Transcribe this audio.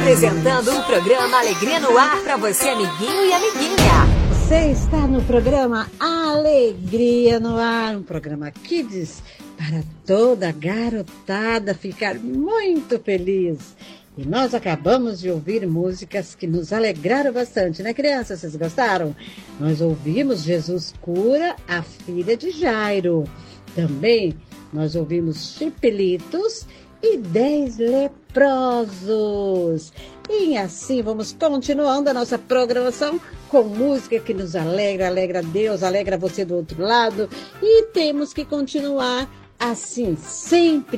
Apresentando o programa Alegria no Ar para você, amiguinho e amiguinha. Você está no programa Alegria no Ar, um programa Kids para toda garotada ficar muito feliz. E nós acabamos de ouvir músicas que nos alegraram bastante, né, crianças? Vocês gostaram? Nós ouvimos Jesus Cura a Filha de Jairo. Também nós ouvimos Chipelitos e 10 leprosos. E assim vamos continuando a nossa programação com música que nos alegra Deus, alegra você do outro lado. E temos que continuar assim, sempre